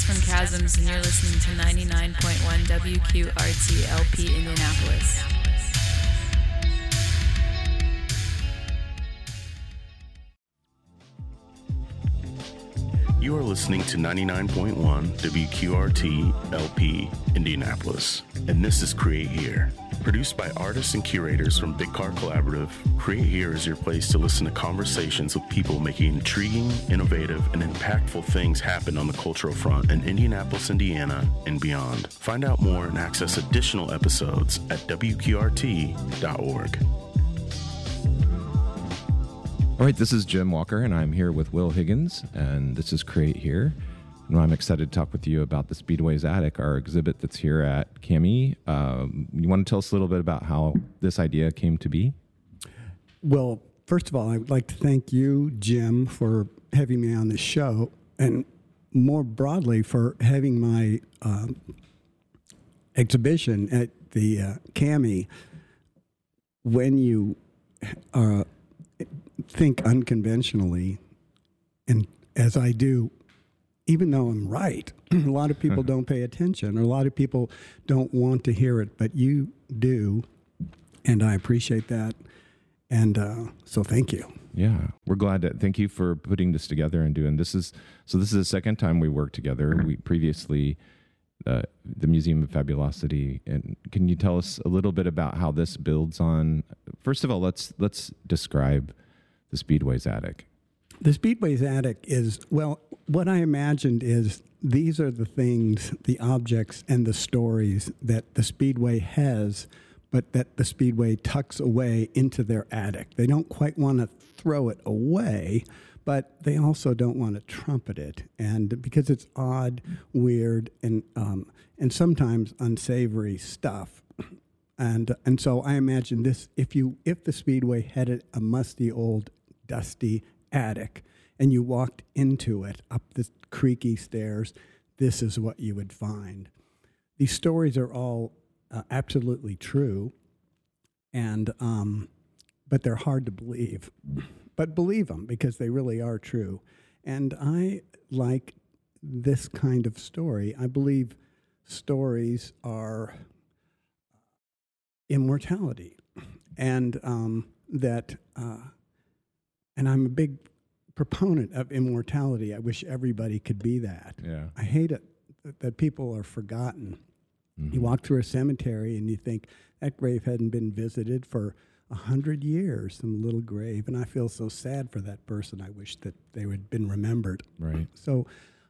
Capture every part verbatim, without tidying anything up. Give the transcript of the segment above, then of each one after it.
from Chasms, and you're listening to ninety-nine point one W Q R T L P Indianapolis. You are listening to ninety-nine point one W Q R T L P Indianapolis, and this is Create Here. Produced by artists and curators from Big Car Collaborative, Create Here is your place to listen to conversations with people making intriguing, innovative, and impactful things happen on the cultural front in Indianapolis, Indiana, and beyond. Find out more and access additional episodes at W Q R T dot org. All right, this is Jim Walker, and I'm here with Will Higgins, and this is Create Here. And I'm excited to talk with you about the Speedway's Attic, our exhibit that's here at C A M I. Um, you want to tell us a little bit about how this idea came to be? Well, first of all, I would like to thank you, Jim, for having me on this show, and more broadly for having my uh, exhibition at the uh, C A M I. When you uh, think unconventionally, and as I do, even though I'm right, a lot of people don't pay attention, or a lot of people don't want to hear it, but you do, and I appreciate that. And uh, so thank you. Yeah, we're glad to thank you for putting this together and doing this. Is so this is the second time we worked together. We previously uh, the Museum of Fabulosity, and can you tell us a little bit about how this builds on? First of all, let's let's describe the Speedway's Attic. The Speedway's Attic is, well, what I imagined is these are the things, the objects and the stories that the Speedway has, but that the Speedway tucks away into their attic. They don't quite want to throw it away, but they also don't want to trumpet it. And because it's odd, weird, and um, and sometimes unsavory stuff. And and so I imagine this, if you if the Speedway had a, a musty old dusty attic and you walked into it up the creaky stairs, this is what you would find. These stories are all uh, absolutely true, and um, but they're hard to believe. But believe them, because they really are true. And I like this kind of story. I believe stories are immortality, and um, that uh, and I'm a big proponent of immortality. I wish everybody could be that. Yeah. I hate it that, that people are forgotten. Mm-hmm. You walk through a cemetery and you think that grave hadn't been visited for a hundred years, some little grave, and I feel so sad for that person. I wish that they had been remembered. Right. So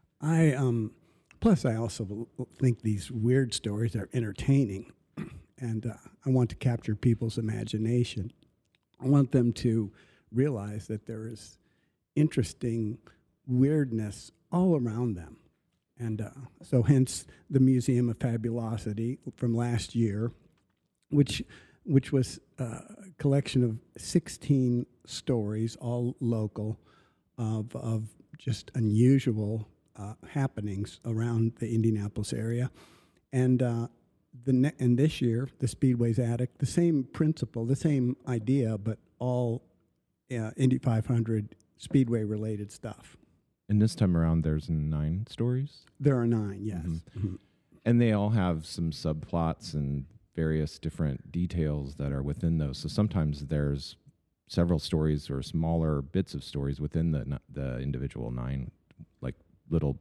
I, um, plus I also think these weird stories are entertaining, and uh, I want to capture people's imagination. I want them to realize that there is interesting weirdness all around them. And uh, so hence the Museum of Fabulosity from last year, which which was a collection of sixteen stories, all local, of, of just unusual uh, happenings around the Indianapolis area. And uh, the ne- and this year, the Speedway's Attic, the same principle, the same idea, but all uh, Indy five hundred Speedway-related stuff. And this time around, there's nine stories? There are nine, yes. Mm-hmm. Mm-hmm. And they all have some subplots and various different details that are within those. So sometimes there's several stories or smaller bits of stories within the the individual nine, like little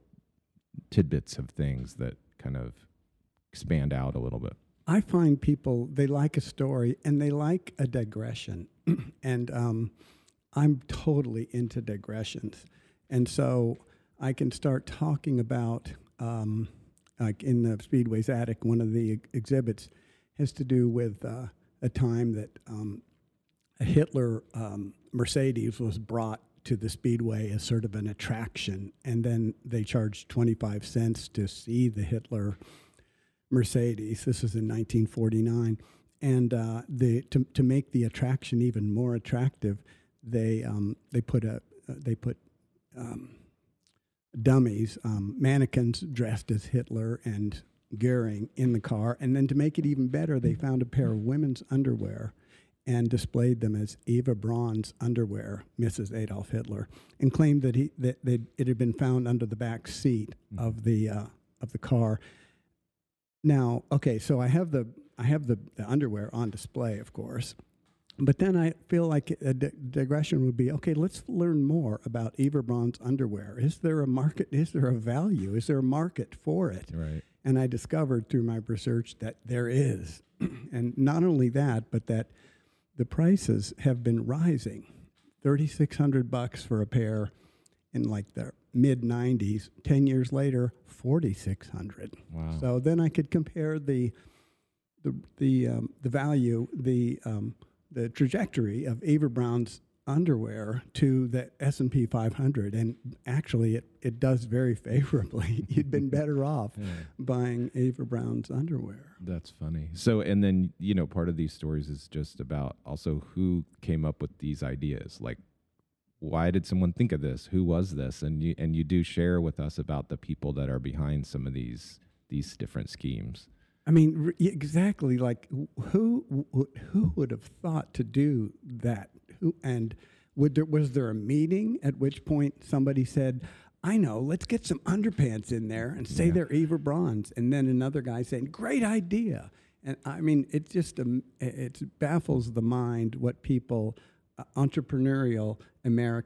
tidbits of things that kind of expand out a little bit. I find people, they like a story and they like a digression. and um, I'm totally into digressions. And so I can start talking about, um, like in the Speedway's Attic, one of the ex- exhibits has to do with uh, a time that um, a Hitler um, Mercedes was brought to the Speedway as sort of an attraction. And then they charged twenty-five cents to see the Hitler Mercedes. This was in nineteen forty-nine. And uh, the to, to make the attraction even more attractive, they um, they put a uh, they put um, dummies, um, mannequins dressed as Hitler and Goering in the car. And then to make it even better, they found a pair of women's underwear and displayed them as Eva Braun's underwear, Missus Adolf Hitler, and claimed that he that they, it had been found under the back seat mm-hmm. of the uh, of the car. Now, okay, so I have the I have the, the underwear on display, of course, but then I feel like a di- digression would be, okay, let's learn more about Eva Braun's underwear. Is there a market? Is there a value? Is there a market for it? Right. And I discovered through my research that there is. And not only that, but that the prices have been rising. thirty-six hundred bucks for a pair in like the mid nineties. ten years later, forty-six hundred. Wow. So then I could compare the the the um, the value, the um, the trajectory of Eva Braun's underwear to the S and P five hundred, and actually it, it does very favorably. You'd been better off yeah. buying Eva Braun's underwear. That's funny. So, and then, you know, part of these stories is just about also who came up with these ideas. Like, why did someone think of this? Who was this? And you, and you do share with us about the people that are behind some of these these different schemes. I mean, exactly. Like, who who would have thought to do that? Who, and would there, was there a meeting at which point somebody said, I know, let's get some underpants in there and say yeah. they're Eva Braun's. And then another guy saying, great idea. And I mean, it just um, it baffles the mind what people, uh, entrepreneurial Americans,